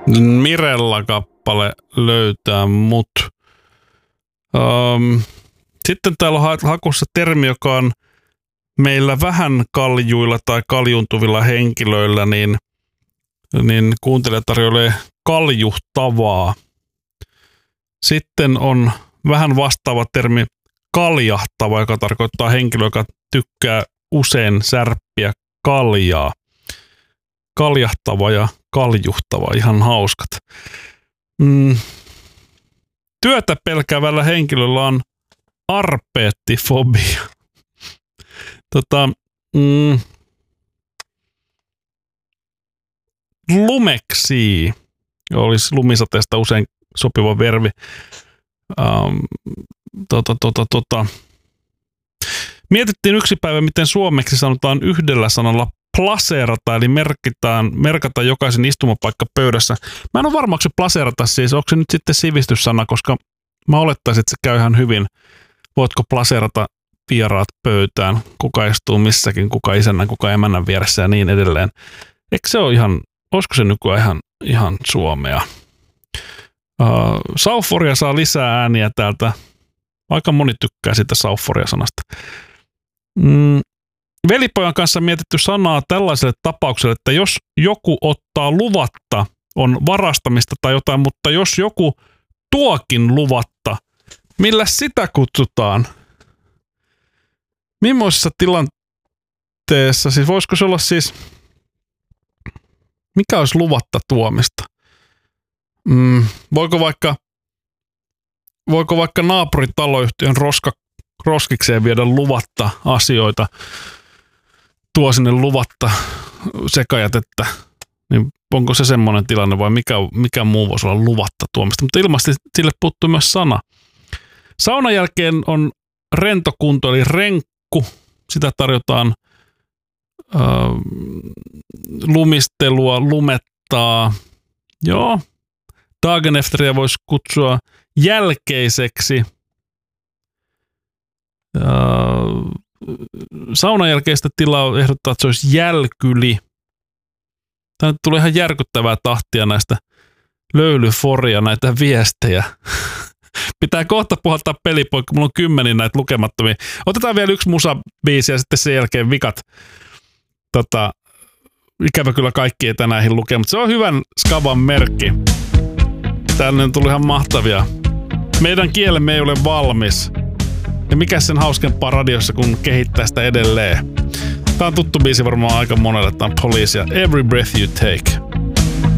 Mirella-kappale löytää mut. Sitten täällä on hakussa termi, joka on meillä vähän kaljuilla tai kaljuntuvilla henkilöillä, niin kuuntelija tarjoilee kaljuhtavaa. Sitten on vähän vastaava termi kaljahtava, joka tarkoittaa henkilö, joka tykkää usein särppiä kaljaa. Kaljahtava ja kaljuhtava, ihan hauskat. Työtä pelkäävällä henkilöllä on arpeettifobia. Lumeksii olisi lumisateesta usein sopiva verbi. Mietittiin yksi päivä, miten suomeksi sanotaan yhdellä sanalla plaseerata, eli merkata jokaisen istumapaikka pöydässä. Mä en ole varma, onko se plaseerata siis, onko se nyt sitten sivistyssana, koska mä olettaisin, että se käy ihan hyvin. Voitko plaseerata vieraat pöytään, kuka istuu missäkin, kuka isännän, kuka emännän vieressä ja niin edelleen. Eikö se ole ihan, olisiko se nykyään ihan suomea? Sauforia saa lisää ääniä täältä. Aika moni tykkää sitä sauforia-sanasta. Velipojan kanssa mietitty sanaa tällaiselle tapaukselle, että jos joku ottaa luvatta, on varastamista tai jotain, mutta jos joku tuokin luvatta, millä sitä kutsutaan? Millaisessa tilanteessa, siis voisiko se olla siis, mikä olisi luvatta tuomista? Voiko vaikka naapuritaloyhtiön roskikseen viedä luvatta asioita, tuo sinne luvatta sekajätettä, niin onko se semmoinen tilanne vai mikä muu voisi olla luvatta tuomista? Mutta ilmeisesti sille puuttuu myös sana. Saunan jälkeen on rentokunto eli renkku. Sitä tarjotaan lumistelua, lumettaa. Joo. Dagenefteriä voisi kutsua jälkeiseksi. Saunan jälkeistä tilaa ehdottaa, että se olisi jälkyli. Tänne tulee ihan järkyttävää tahtia näistä löylyforia, näitä viestejä. Pitää kohta puhaltaa pelipoikki, mulla on 10 näitä lukemattomia. Otetaan vielä yksi musabiisi ja sitten sen jälkeen vikat. Ikävä kyllä kaikki ei tänään lukea, mutta se on hyvän skaban merkki. Tänne tuli ihan mahtavia. Meidän kielemme ei ole valmis. Ja mikä sen hauskempaa radiossa, kun kehittää sitä edelleen. Tää on tuttu biisi varmaan aika monelle. Tää on Police ja Every Breath You Take.